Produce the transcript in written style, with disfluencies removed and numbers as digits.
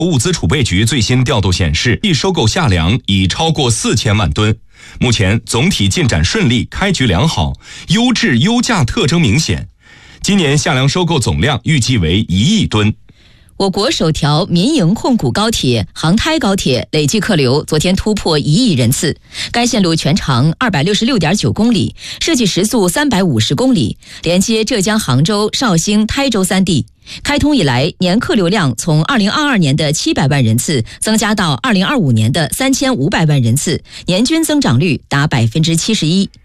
物资储备局最新调度显示，已收购夏粮已超过4000万吨。目前总体进展顺利，开局良好，优质优价特征明显。今年夏粮收购总量预计为1亿吨。 我国首条民营控股高铁杭台高铁累计客流昨天突破1亿人次，该线路全长266.9公里，设计时速350公里，连接浙江杭州、绍兴、台州3地。开通以来，年客流量从2022年的700万人次增加到2025年的3500万人次，年均增长率达71%。